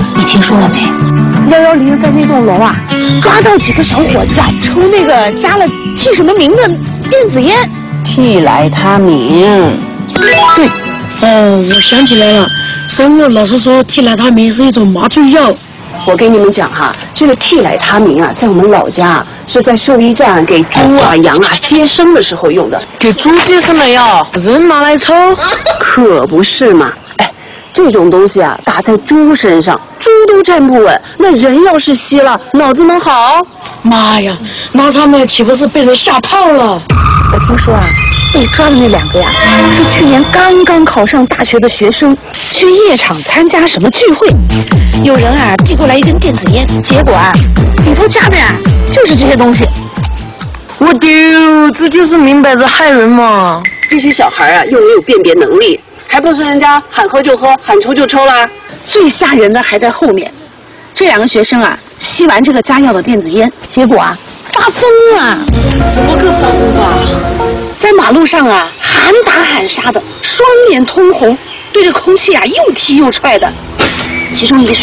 你听说了没？110在那栋楼啊，抓到几个小伙子啊，抽那个加了替什么名的电子烟， 替来他明。 对， 我想起来了，生物老师说替来他明是一种麻醉药。 我跟你们讲哈，这个替来他明啊，在我们老家是在兽医站给猪啊、羊啊接生的时候用的。 给猪接生的药，人拿来抽？ 可不是嘛！哎，这种东西啊，打在猪身上，猪都站不稳，那人要是吸了，脑子能好？ 妈呀，那他们岂不是被人下套了？ 我听说啊，被抓的那2个呀，是去年刚刚考上大学的学生，去夜场参加什么聚会，有人啊递过来一根电子烟，结果啊里头加的呀就是这些东西。 我丢，这就是明摆着害人嘛！ 这些小孩啊，又没有辨别能力，还不是人家喊喝就喝，喊抽就抽啦。 最吓人的还在后面，这2个学生啊吸完这个加药的电子烟，结果啊发疯了。 怎么个发疯法？ 在马路上啊喊打喊杀的，双眼通红，对着空气啊又踢又踹的。其中一个学